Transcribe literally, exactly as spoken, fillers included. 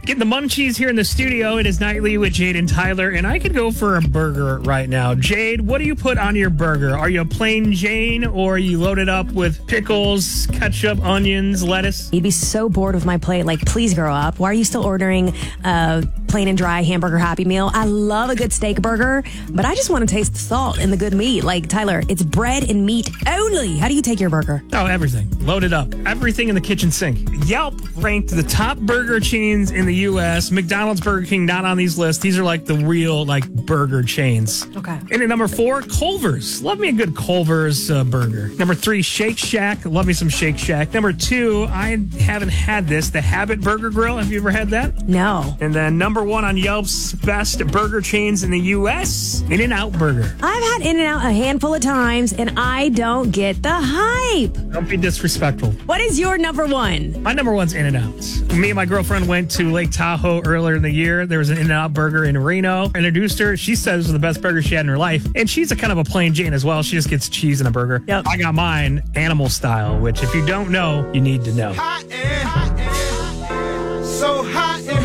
Getting the munchies here in the studio. It is Nightly with Jade and Tyler, and I could go for a burger right now. Jade, what do you put on your burger? Are you a plain Jane, or are you loaded up with pickles, ketchup, onions, lettuce? You'd be so bored with my plate. Like, please grow up. Why are you still ordering a plain and dry hamburger Happy Meal? I love a good steak burger, but I just want to taste the salt and the good meat. Like, Tyler, it's bread and meat only. How do you take your burger? Oh, everything. Loaded up. Everything in the kitchen sink. Yelp ranked the top burger chains in the U S. McDonald's, Burger King, not on these lists. These are like the real, like, burger chains. Okay. And at number four, Culver's. Love me a good Culver's uh, burger. Number three, Shake Shack. Love me some Shake Shack. Number two, I haven't had this, the Habit Burger Grill. Have you ever had that? No. And then number one on Yelp's best burger chains in the U S, In-N-Out Burger. I've had In-N-Out a handful of times, and I don't get the hype. Don't be disrespectful. What is your number one? My number one's In-N-Out. Me and my girlfriend went to Lake Tahoe earlier in the year. There was an In-N-Out burger in Reno. I introduced her. She said it was the best burger she had in her life. And she's a kind of a plain Jane as well. She just gets cheese in a burger. Yep. I got mine animal style, which if you don't know, you need to know. Hot air, hot air, so hot and